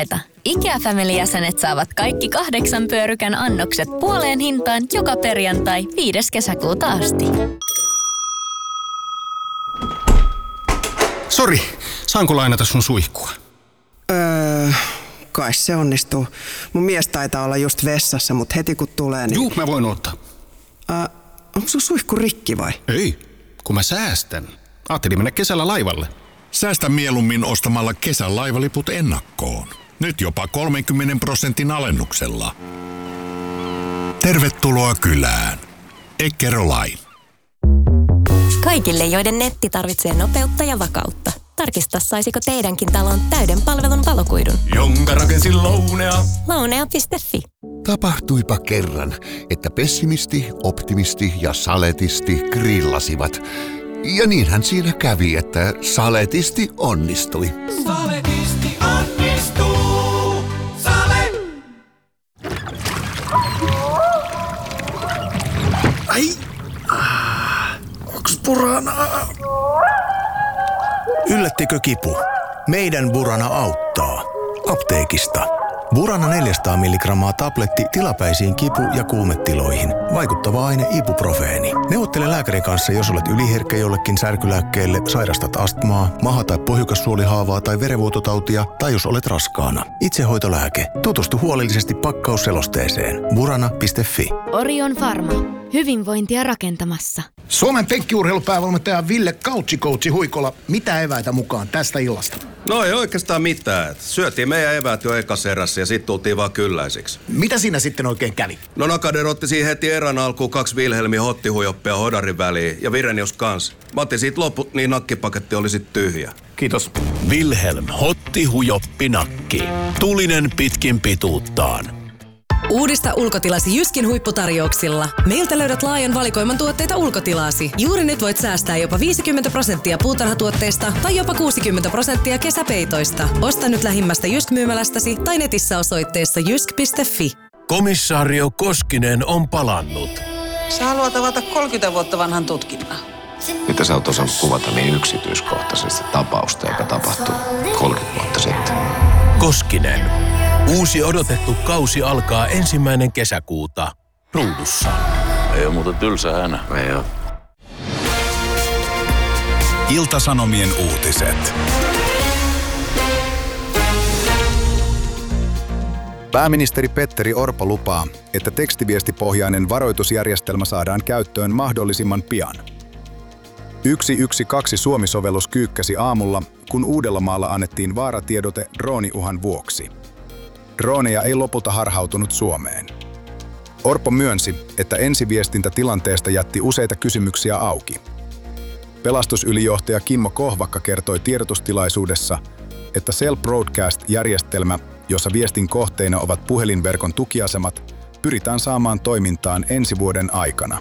parhaita. IKEA Family-jäsenet saavat kaikki 8 pyörykän annokset puoleen hintaan joka perjantai 5. kesäkuuta asti. Sori, saanko lainata sun suihkua? Kai se onnistuu. Mun mies taitaa olla just vessassa, mutta heti kun tulee niin... Juu, mä voin ottaa. Onko sun suihku rikki vai? Ei, kun mä säästän. Ajattelin mennä kesällä laivalle. Säästä mieluummin ostamalla kesän laivaliput ennakkoon. Nyt jopa 30% alennuksella. Tervetuloa kylään. Eckerö-Line. Kaikille, joiden netti tarvitsee nopeutta ja vakautta. Tarkista, saisiko teidänkin talon täyden palvelun valokuidun. Jonka rakensin Lounea. Lounea.fi. Tapahtuipa kerran, että pessimisti, optimisti ja saletisti grillasivat. Ja niinhän siinä kävi, että saletisti onnistui. Saletisti onnistuu. Sale! Ai! Onks Buranaa? Yllättikö kipu? Meidän Burana auttaa. Apteekista. Burana 400 mg tabletti tilapäisiin kipu- ja kuumetiloihin. Vaikuttava aine ibuprofeeni. Neuvottele lääkärin kanssa, jos olet yliherkkä jollekin särkylääkkeelle, sairastat astmaa, maha- tai pohjukassuolihaavaa tai verenvuototautia, tai jos olet raskaana. Itsehoitolääke. Tutustu huolellisesti pakkausselosteeseen. Burana.fi. Orion Pharma. Hyvinvointia rakentamassa. Suomen penkkiurheilupäävalmentaja Ville Couchi Huikola. Mitä eväitä mukaan tästä illasta? No ei oikeastaan mitään. Syötiin meidän eväät jo ekas erässä ja sit tultiin vaan kylläisiksi. Mitä siinä sitten oikein kävi? No Nakader otti siihen heti erän alkuun 2 Wilhelmin hottihujoppia hodarin väliin ja Virenius kans. Mä otin siitä loput, niin nakkipaketti oli sit tyhjä. Kiitos. Wilhelm hottihujoppinakki. Tulinen pitkin pituuttaan. Uudista ulkotilasi Jyskin huipputarjouksilla. Meiltä löydät laajan valikoiman tuotteita ulkotilaasi. Juuri nyt voit säästää jopa 50% puutarhatuotteista tai jopa 60% kesäpeitoista. Osta nyt lähimmästä Jysk-myymälästäsi tai netissä osoitteessa jysk.fi. Komissaario Koskinen on palannut. Sä haluat avata 30 vuotta vanhan tutkinnan. Mitä sä oot osannut kuvata niin yksityiskohtaisesti tapausta, joka tapahtui 30 vuotta sitten? Koskinen. Uusi odotettu kausi alkaa 1. kesäkuuta ruudussa. Ei oo muuten tylsä hänä. Ei oo. Ilta-Sanomien uutiset. Pääministeri Petteri Orpo lupaa, että tekstiviestipohjainen varoitusjärjestelmä saadaan käyttöön mahdollisimman pian. 112 Suomi-sovellus kyykkäsi aamulla, kun Uudellamaalla annettiin vaaratiedote drooniuhan vuoksi. Droneja ei lopulta harhautunut Suomeen. Orpo myönsi, että ensiviestintä tilanteesta jätti useita kysymyksiä auki. Pelastusylijohtaja Kimmo Kohvakka kertoi tiedotustilaisuudessa, että Cell Broadcast-järjestelmä, jossa viestin kohteina ovat puhelinverkon tukiasemat, pyritään saamaan toimintaan ensi vuoden aikana.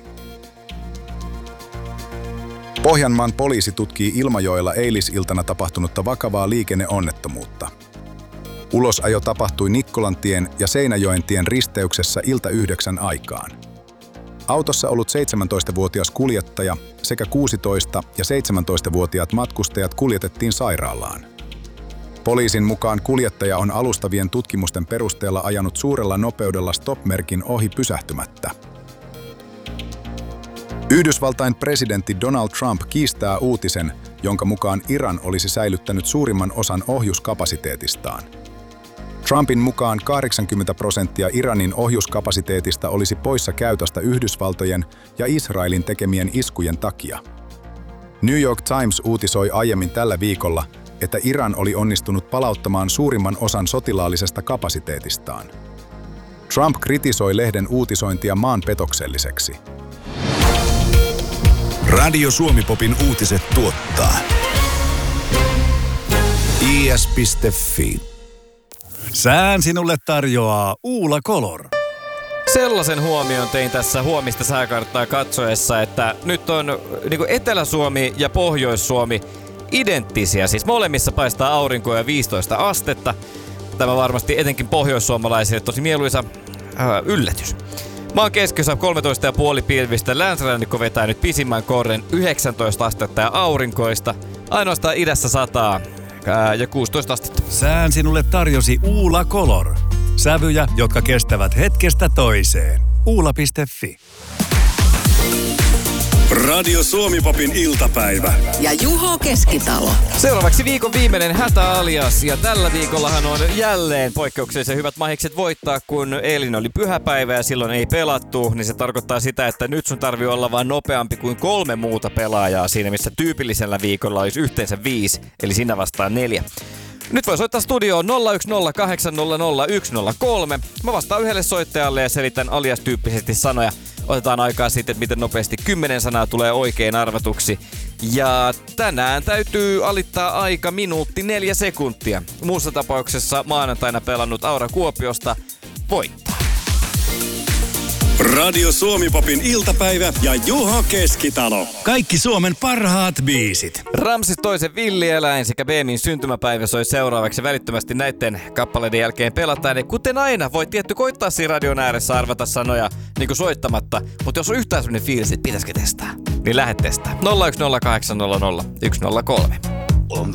Pohjanmaan poliisi tutkii Ilmajoella eilisiltana tapahtunutta vakavaa liikenneonnettomuutta. Ulosajo tapahtui Nikkolantien ja Seinäjoentien risteyksessä ilta 9 aikaan. Autossa ollut 17-vuotias kuljettaja sekä 16- ja 17-vuotiaat matkustajat kuljetettiin sairaalaan. Poliisin mukaan kuljettaja on alustavien tutkimusten perusteella ajanut suurella nopeudella stop-merkin ohi pysähtymättä. Yhdysvaltain presidentti Donald Trump kiistää uutisen, jonka mukaan Iran olisi säilyttänyt suurimman osan ohjuskapasiteetistaan. Trumpin mukaan 80% Iranin ohjuskapasiteetista olisi poissa käytöstä Yhdysvaltojen ja Israelin tekemien iskujen takia. New York Times uutisoi aiemmin tällä viikolla, että Iran oli onnistunut palauttamaan suurimman osan sotilaallisesta kapasiteetistaan. Trump kritisoi lehden uutisointia maanpetokselliseksi. Radio Suomi-popin uutiset tuottaa is.fi. Sään sinulle tarjoaa Uula Color. Sellaisen huomion tein tässä huomista sääkarttaa katsoessa, että nyt on niin Etelä-Suomi ja Pohjois-Suomi identtisiä. Siis molemmissa paistaa aurinkoa ja 15 astetta. Tämä varmasti etenkin pohjoissuomalaisille tosi mieluisa yllätys. Maan keskiössä 13,5 pilvistä, länsirannikko vetää nyt pisimmän korren 19 astetta ja aurinkoista. Ainoastaan idässä sataa. ja 16 astetta. Sään sinulle tarjosi Uula Color. Sävyjä, jotka kestävät hetkestä toiseen. Uula.fi. Radio Suomi-popin iltapäivä. Ja Juho Keskitalo. Seuraavaksi viikon viimeinen hätäalias, ja tällä viikollahan on jälleen poikkeuksellisen hyvät mahikset voittaa, kun eilen oli pyhäpäivä ja silloin ei pelattu, niin se tarkoittaa sitä, että nyt sun tarvii olla vain nopeampi kuin 3 muuta pelaajaa siinä, missä tyypillisellä viikolla olisi yhteensä 5, eli sinä vastaan 4. Nyt voi soittaa studioon 010800103. Mä vastaan yhdelle soittajalle ja selitän alias-tyyppisesti sanoja. Otetaan aikaa sitten, miten nopeasti 10 sanaa tulee oikein arvatuksi. Ja tänään täytyy alittaa aika minuutti 4 sekuntia. Muussa tapauksessa maanantaina pelannut Aura Kuopiosta voittaa. Radio Suomi-popin iltapäivä ja Juho Keskitalo. Kaikki Suomen parhaat biisit. Ramsis toisen villieläin sekä Beemin syntymäpäivä soi seuraavaksi välittömästi näiden kappaleiden jälkeen pelataan. Ja kuten aina, voit tietty koittaa siinä radion ääressä arvata sanoja niin kuin soittamatta. Mutta jos on yhtään sellainen fiilis, että pitäisikö testaa, niin lähde testaa. 010800103.